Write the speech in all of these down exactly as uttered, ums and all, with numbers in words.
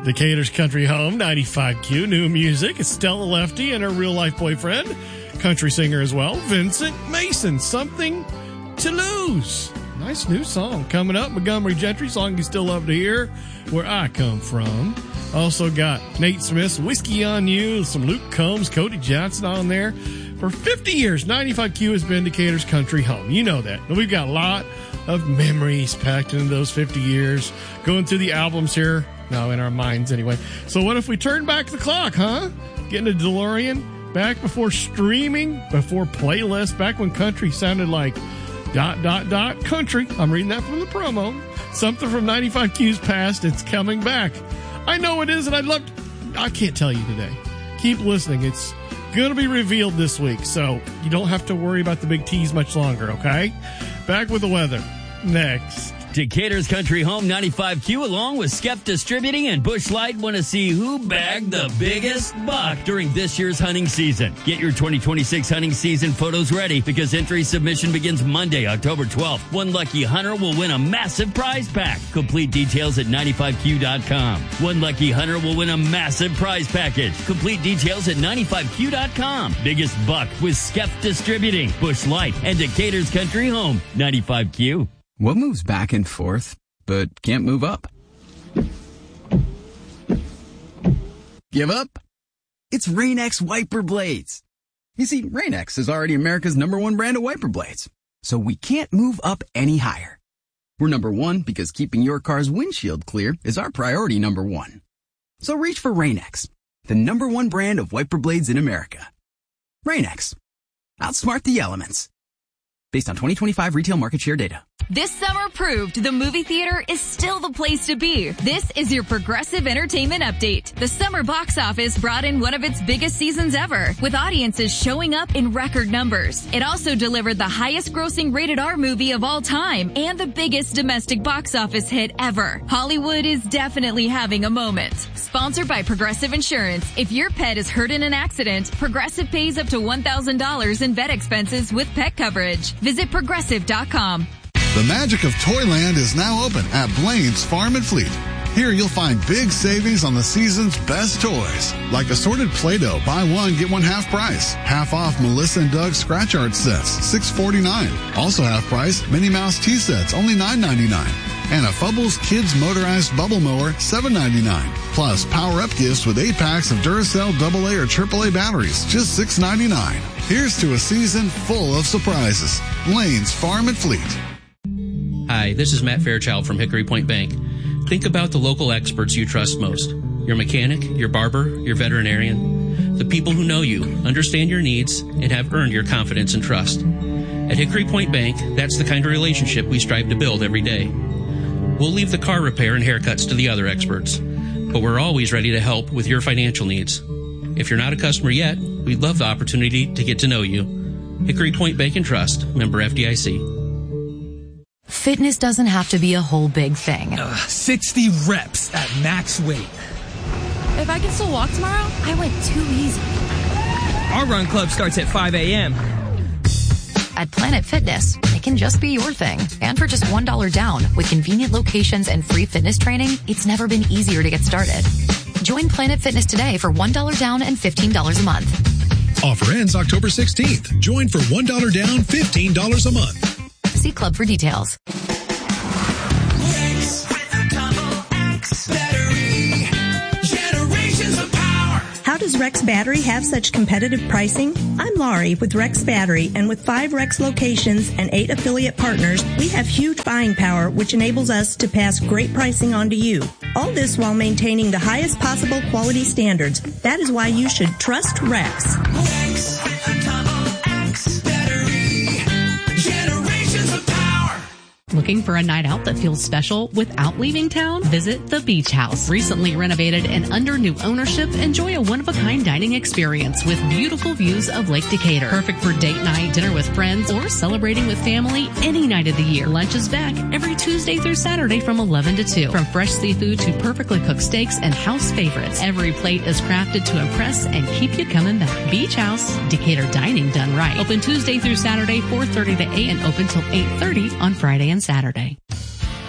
Decatur's Country Home, ninety-five Q. New music. It's Stella Lefty and her real-life boyfriend, country singer as well, Vincent Mason. Something to Lose. Nice new song coming up. Montgomery Gentry, song you still love to hear, Where I Come From. Also got Nate Smith's Whiskey on You, some Luke Combs, Cody Johnson on there. For fifty years, ninety-five Q has been Decatur's Country Home. You know that. And we've got a lot of memories packed into those fifty years. Going through the albums here. No, in our minds anyway. So what if we turn back the clock, huh? Getting a DeLorean back before streaming, before playlists, back when country sounded like dot, dot, dot, country. I'm reading that from the promo. Something from ninety-five Q's past. It's coming back. I know it is, and I'd love to, I can't tell you today. Keep listening. It's going to be revealed this week, so you don't have to worry about the big tease much longer, okay? Back with the weather next. Decatur's Country Home, ninety-five Q, along with Skep Distributing and Busch Light, want to see who bagged the biggest buck during this year's hunting season. Get your twenty twenty-six hunting season photos ready because entry submission begins Monday, October twelfth. One lucky hunter will win a massive prize pack. Complete details at ninety-five Q dot com. One lucky hunter will win a massive prize package. Complete details at ninety-five Q dot com. Biggest buck with Skep Distributing, Busch Light, and Decatur's Country Home, ninety-five Q. What moves back and forth, but can't move up? Give up? It's Rain-X wiper blades. You see, Rain-X is already America's number one brand of wiper blades, so we can't move up any higher. We're number one because keeping your car's windshield clear is our priority number one. So reach for Rain-X, the number one brand of wiper blades in America. Rain-X. Outsmart the elements. Based on twenty twenty-five retail market share data. This summer proved the movie theater is still the place to be. This is your Progressive Entertainment Update. The summer box office brought in one of its biggest seasons ever, with audiences showing up in record numbers. It also delivered the highest grossing rated R movie of all time and the biggest domestic box office hit ever. Hollywood is definitely having a moment. Sponsored by Progressive Insurance. If your pet is hurt in an accident, Progressive pays up to one thousand dollars in vet expenses with pet coverage. Visit Progressive dot com. The magic of Toyland is now open at Blaine's Farm and Fleet. Here you'll find big savings on the season's best toys, like assorted Play-Doh, buy one, get one half price. Half off Melissa and Doug scratch art sets, six forty-nine. Also half price Minnie Mouse tea sets, only nine ninety-nine. And a Fubbles Kids Motorized Bubble Mower, seven ninety-nine. Plus power-up gifts with eight packs of Duracell double A or triple A batteries, just six ninety-nine. Here's to a season full of surprises. Blaine's Farm and Fleet. Hi, this is Matt Fairchild from Hickory Point Bank. Think about the local experts you trust most. Your mechanic, your barber, your veterinarian. The people who know you, understand your needs, and have earned your confidence and trust. At Hickory Point Bank, that's the kind of relationship we strive to build every day. We'll leave the car repair and haircuts to the other experts, but we're always ready to help with your financial needs. If you're not a customer yet, we'd love the opportunity to get to know you. Hickory Point Bank and Trust, member F D I C. Fitness doesn't have to be a whole big thing. Uh, sixty reps at max weight. If I can still walk tomorrow, I went too easy. Our run club starts at five a.m. At Planet Fitness, it can just be your thing. And for just one dollar down, with convenient locations and free fitness training, it's never been easier to get started. Join Planet Fitness today for one dollar down and fifteen dollars a month. Offer ends October sixteenth. Join for one dollar down, fifteen dollars a month. See Club for details. How does Rex Battery have such competitive pricing? I'm Laurie with Rex Battery, and with five Rex locations and eight affiliate partners, we have huge buying power, which enables us to pass great pricing on to you. All this while maintaining the highest possible quality standards. That is why you should trust Rex. Rex. Looking for a night out that feels special without leaving town? Visit The Beach House. Recently renovated and under new ownership, enjoy a one-of-a-kind dining experience with beautiful views of Lake Decatur. Perfect for date night, dinner with friends, or celebrating with family any night of the year. Lunch is back every Tuesday through Saturday from eleven to two. From fresh seafood to perfectly cooked steaks and house favorites, every plate is crafted to impress and keep you coming back. Beach House, Decatur dining done right. Open Tuesday through Saturday, four thirty to eight, and open till eight thirty on Friday and Saturday.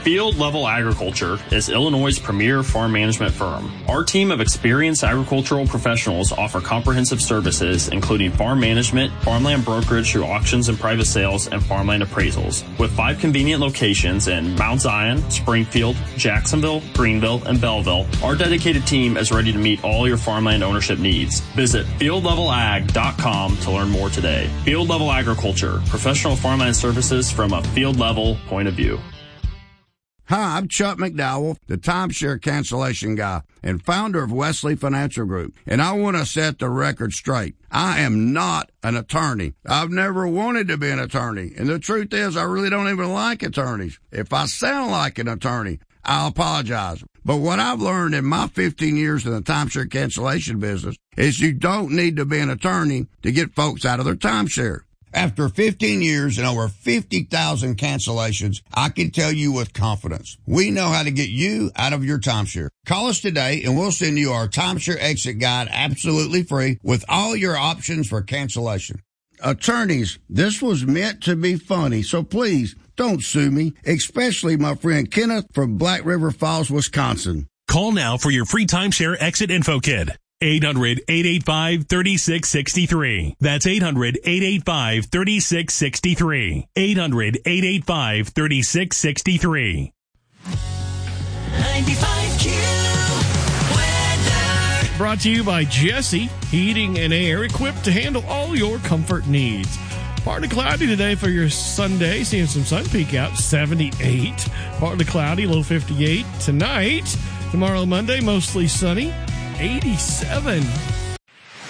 Field Level Agriculture is Illinois' premier farm management firm. Our team of experienced agricultural professionals offer comprehensive services, including farm management, farmland brokerage through auctions and private sales, and farmland appraisals. With five convenient locations in Mount Zion, Springfield, Jacksonville, Greenville, and Belleville, our dedicated team is ready to meet all your farmland ownership needs. Visit field level ag dot com to learn more today. Field Level Agriculture, professional farmland services from a field level point of view. Hi, I'm Chuck McDowell, the timeshare cancellation guy and founder of Wesley Financial Group, and I want to set the record straight. I am not an attorney. I've never wanted to be an attorney, and the truth is I really don't even like attorneys. If I sound like an attorney, I'll apologize. But what I've learned in my fifteen years in the timeshare cancellation business is you don't need to be an attorney to get folks out of their timeshare. After fifteen years and over fifty thousand cancellations, I can tell you with confidence, we know how to get you out of your timeshare. Call us today and we'll send you our timeshare exit guide absolutely free with all your options for cancellation. Attorneys, this was meant to be funny, so please don't sue me, especially my friend Kenneth from Black River Falls, Wisconsin. Call now for your free timeshare exit info kit. eight hundred, eight eight five, three six six three. That's eight hundred, eight eight five, three six six three. eight hundred, eight eight five, three six six three. ninety-five Q weather. Brought to you by Jesse Heating and Air, equipped to handle all your comfort needs. Partly cloudy today for your Sunday. Seeing some sun peek out, seventy-eight. Partly cloudy, low fifty-eight. Tonight, tomorrow Monday, mostly sunny, eighty-seven.